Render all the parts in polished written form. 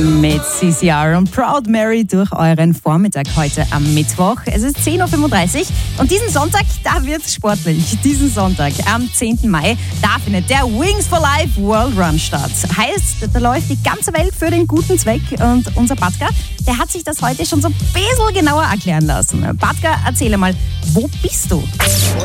mit CCR und Proud Mary durch euren Vormittag heute am Mittwoch. Es ist 10.35 Uhr und diesen Sonntag, da wird es sportlich. Diesen Sonntag, am 10. Mai, da findet der Wings for Life World Run statt. Heißt, da läuft die ganze Welt für den guten Zweck und unser Batka, der hat sich das heute schon so ein bisschen genauer erklären lassen. Batka, erzähle mal, wo bist du?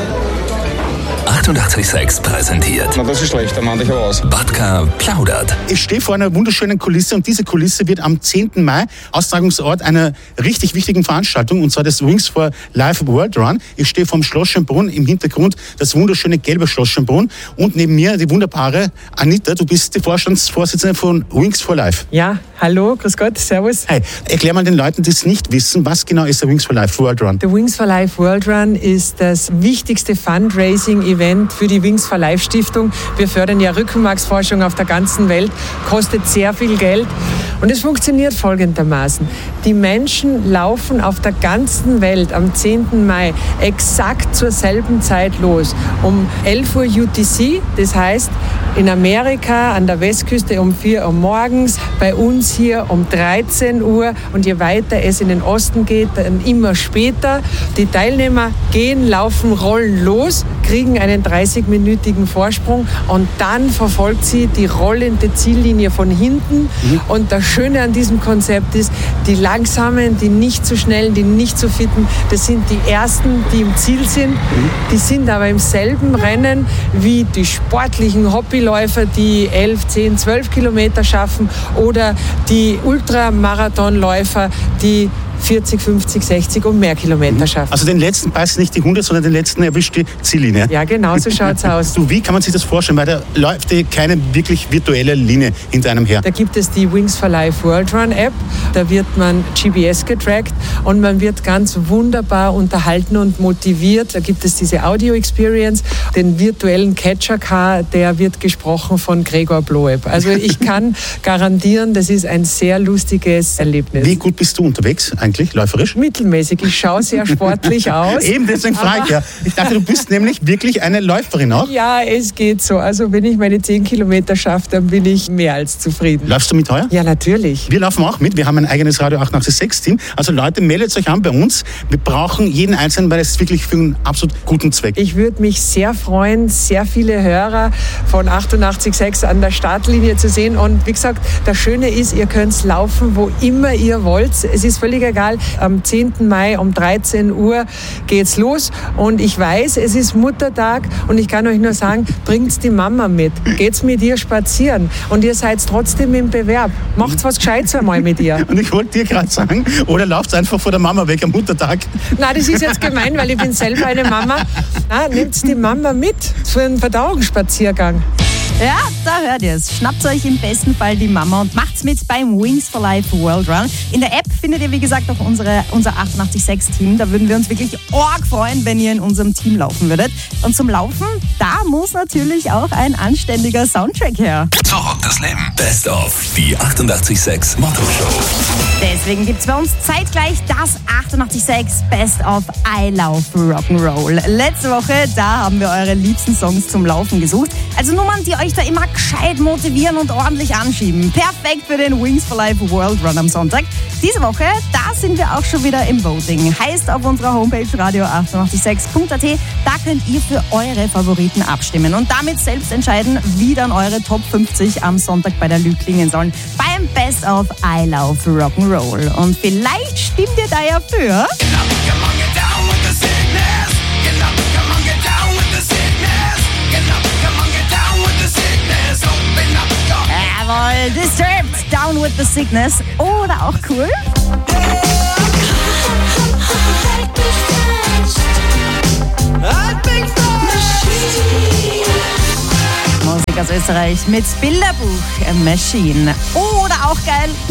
88,6 präsentiert. Na, das ist schlecht, da mach ich aber aus. Batka plaudert. Ich stehe vor einer wunderschönen Kulisse und diese Kulisse wird am 10. Mai Austragungsort einer richtig wichtigen Veranstaltung, und zwar des Wings for Life World Run. Ich stehe vom Schloss Schönbrunn, im Hintergrund das wunderschöne gelbe Schloss Schönbrunn und neben mir die wunderbare Anita. Du bist die Vorstandsvorsitzende von Wings for Life. Ja, hallo, grüß Gott, servus. Hi, erklär mal den Leuten, die es nicht wissen, was genau ist der Wings for Life World Run? Der Wings for Life World Run ist das wichtigste Fundraising-Event für die Wings for Life Stiftung. Wir fördern ja Rückenmarksforschung auf der ganzen Welt, kostet sehr viel Geld und es funktioniert folgendermaßen. Die Menschen laufen auf der ganzen Welt am 10. Mai exakt zur selben Zeit los. Um 11 Uhr UTC, das heißt in Amerika an der Westküste um 4 Uhr morgens, bei uns hier um 13 Uhr und je weiter es in den Osten geht, dann immer später. Die Teilnehmer gehen, laufen, rollen los, kriegen einen 30-minütigen Vorsprung und dann verfolgt sie die rollende Ziellinie von hinten. Und das Schöne an diesem Konzept ist, die Langsamen, die nicht so schnellen, die nicht so fitten, das sind die Ersten, die im Ziel sind. Die sind aber im selben Rennen wie die sportlichen Hobbyläufer, die 11, 10, 12 Kilometer schaffen oder die Ultramarathonläufer, die 40, 50, 60 und mehr Kilometer schaffen. Also den letzten beißt nicht die Hunde, sondern den letzten erwischt die Ziellinie. Ja, genau so schaut's aus. Du, wie kann man sich das vorstellen? Weil da läuft keine wirklich virtuelle Linie hinter einem her. Da gibt es die Wings for Life World Run App. Da wird man GPS getrackt und man wird ganz wunderbar unterhalten und motiviert. Da gibt es diese Audio Experience. Den virtuellen Catcher Car, der wird gesprochen von Gregor Bloeb. Also ich kann garantieren, das ist ein sehr lustiges Erlebnis. Wie gut bist du unterwegs eigentlich, läuferisch? Mittelmäßig. Ich schaue sehr sportlich aus. Eben, deswegen frage ich ja. Ich dachte, du bist nämlich wirklich eine Läuferin auch. Ja, es geht so. Also wenn ich meine 10 Kilometer schaffe, dann bin ich mehr als zufrieden. Läufst du mit heuer? Ja, natürlich. Wir laufen auch mit. Wir haben ein eigenes Radio 886-Team. Also Leute, meldet euch an bei uns. Wir brauchen jeden Einzelnen, weil es ist wirklich für einen absolut guten Zweck. Ich würde mich sehr freuen, sehr viele Hörer von 88.6 an der Startlinie zu sehen. Und wie gesagt, das Schöne ist, ihr könnt laufen, wo immer ihr wollt. Es ist völlig egal. Am 10. Mai um 13 Uhr geht's los. Und ich weiß, es ist Muttertag und ich kann euch nur sagen, bringt's die Mama mit. Geht's mit ihr spazieren. Und ihr seid trotzdem im Bewerb. Macht's was Gescheites einmal mit ihr. Und ich wollte dir gerade sagen, oder lauft einfach vor der Mama weg am Muttertag? Nein, das ist jetzt gemein, weil ich bin selber eine Mama. Nehmt die Mama mit für einen Verdauungsspaziergang. Ja, da hört ihr es. Schnappt euch im besten Fall die Mama und macht's mit beim Wings for Life World Run. In der App findet ihr, wie gesagt, auch unser 88.6-Team. Da würden wir uns wirklich arg freuen, wenn ihr in unserem Team laufen würdet. Und zum Laufen, da muss natürlich auch ein anständiger Soundtrack her. Zurück das Leben. Best of. Die 88,6 Motto-Show. Deswegen gibt's bei uns zeitgleich das 88.6 Best of I Love Rock'n'Roll. Letzte Woche, da haben wir eure liebsten Songs zum Laufen gesucht. Also Nummern, die euch da immer gescheit motivieren und ordentlich anschieben. Perfekt für den Wings for Life World Run am Sonntag. Diese Woche, da sind wir auch schon wieder im Voting. Heißt auf unserer Homepage radio886.at, da könnt ihr für eure Favoriten abstimmen und damit selbst entscheiden, wie dann eure Top 50 am Sonntag bei der Lü klingen sollen. Beim Best of I Love Rock'n'Roll. Und vielleicht stimmt ihr da ja für... Jawohl, Disturbed, Down with the Sickness. Oder auch cool. Musik aus Österreich mit Bilderbuch Machine. Oder auch geil.